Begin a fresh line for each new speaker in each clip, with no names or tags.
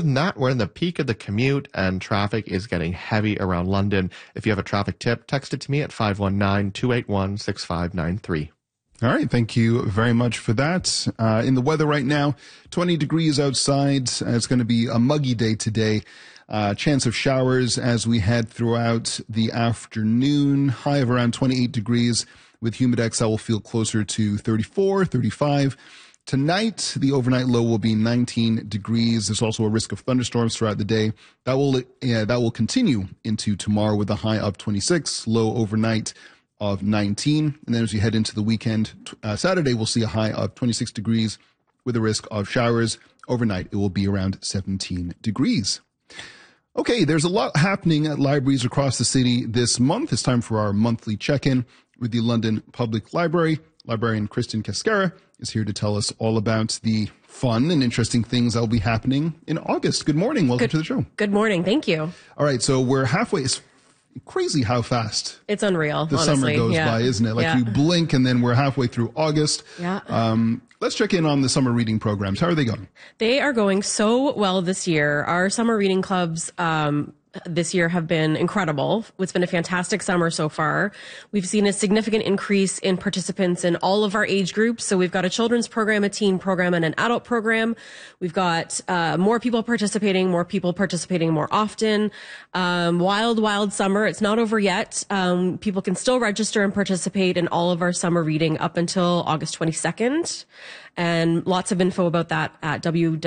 than that, we're in the peak of the commute and traffic is getting heavy around London. If you have a traffic tip, text it to me at 519-281-6593.
All right. Thank you very much for that. In the weather right now, 20 degrees outside. It's going to be a muggy day today. Chance of showers as we head throughout the afternoon. High of around 28 degrees. With Humidex, that will feel closer to 34, 35. Tonight, the overnight low will be 19 degrees. There's also a risk of thunderstorms throughout the day. That will continue into tomorrow with a high of 26, low overnight of 19. And then as we head into the weekend, Saturday, we'll see a high of 26 degrees with a risk of showers. Overnight, it will be around 17 degrees. Okay, there's a lot happening at libraries across the city this month. It's time for our monthly check-in with the London Public Library. Librarian Kristen Cascara is here to tell us all about the fun and interesting things that will be happening in August. Good morning. Welcome to the show.
Good morning. Thank you.
All right, so we're halfway. It's crazy how fast
it's unreal.
The
honestly.
summer goes by, isn't it? Like you blink and then we're halfway through August.
Yeah.
Let's check in on the summer reading programs. How are they going?
They are going so well this year. Our summer reading clubs this year have been incredible. It's been a fantastic summer so far. We've seen a significant increase in participants in all of our age groups. So we've got a children's program, a teen program, and an adult program. We've got more people participating more often. Wild summer. It's not over yet. People can still register and participate in all of our summer reading up until August 22nd. And lots of info about that at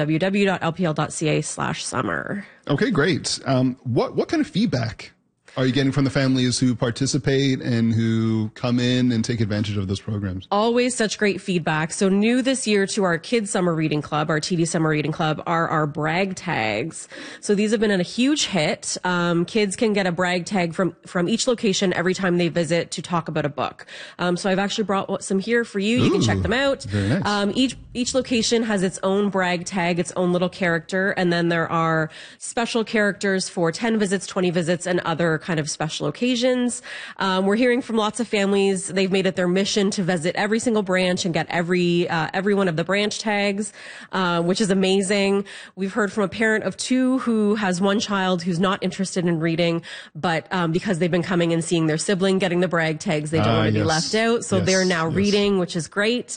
www.lpl.ca/summer.
Okay, great. What kind of feedback are you getting from the families who participate and who come in and take advantage of those programs?
Always such great feedback. So new this year to our Kids Summer Reading Club, our TD Summer Reading Club, are our brag tags. So these have been a huge hit. Kids can get a brag tag from each location every time they visit to talk about a book. So I've actually brought some here for you. You can check them out.
Very nice.
Each location has its own brag tag, its own little character. And then there are special characters for 10 visits, 20 visits, and other kind of special occasions. We're hearing from lots of families. They've made it their mission to visit every single branch and get every one of the branch tags, which is amazing. We've heard from a parent of 2 who has one child who's not interested in reading, but because they've been coming and seeing their sibling getting the brag tags, they don't want to be left out. So they're now reading, which is great.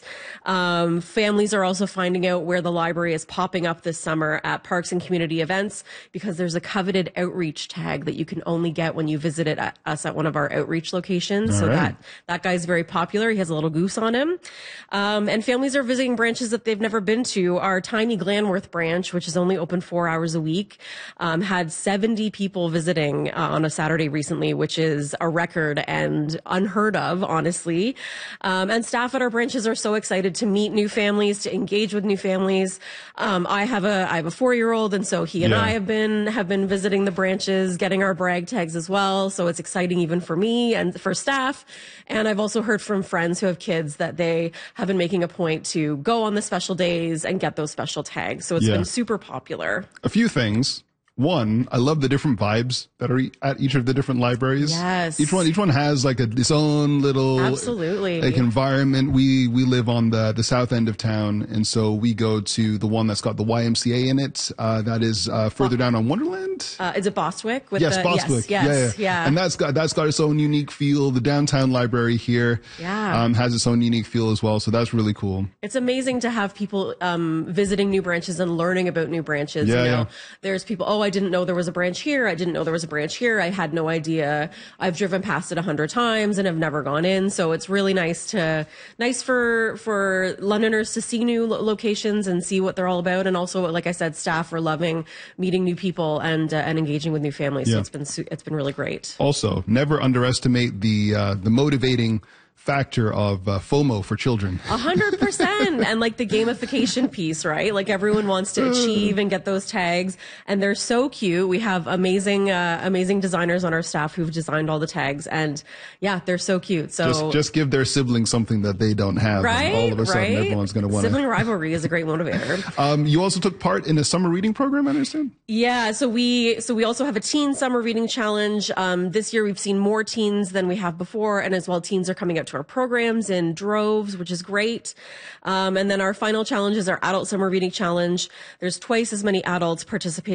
Families are also finding out where the library is popping up this summer at parks and community events because there's a coveted outreach tag that you can only get when you visit us at one of our outreach locations. That guy's very popular. He has a little goose on him. And families are visiting branches that they've never been to. Our tiny Glanworth branch, which is only open 4 hours a week, had 70 people visiting on a Saturday recently, which is a record and unheard of, honestly. And staff at our branches are so excited to meet new families, to engage with new families. I have a 4-year-old, and so he and I have been visiting the branches, getting our brag tags as well. So it's exciting even for me and for staff. And I've also heard from friends who have kids that they have been making a point to go on the special days and get those special tags. So it's been super popular.
A few things. One, I love the different vibes that are at each of the different libraries.
Yes.
Each one has like its own little like environment. We live on the south end of town, and so we go to the one that's got the YMCA in it. That is further down on Wonderland.
Is it Bostwick?
Bostwick.
Yes.
And that's got its own unique feel. The downtown library here has its own unique feel as well. So that's really cool.
It's amazing to have people visiting new branches and learning about new branches. There's people, I didn't know there was a branch here. I didn't know there was a branch here. I had no idea. I've driven past it 100 times and have never gone in. So it's really nice for Londoners to see new locations and see what they're all about. And also, like I said, staff are loving meeting new people and engaging with new families. So it's been really great.
Also, never underestimate the motivating factor of FOMO for children.
100%. And like the gamification piece, right? Like everyone wants to achieve and get those tags, and they're so cute. We have amazing designers on our staff who've designed all the tags, and they're so cute. So
just give their siblings something that they don't have,
right?
And all of a sudden everyone's going to want
Sibling rivalry is a great motivator.
You also took part in a summer reading program, I understand?
Yeah. So we also have a teen summer reading challenge. This year we've seen more teens than we have before, and as well, teens are coming out to our programs in droves, which is great. And then our final challenge is our adult summer reading challenge. There's twice as many adults participating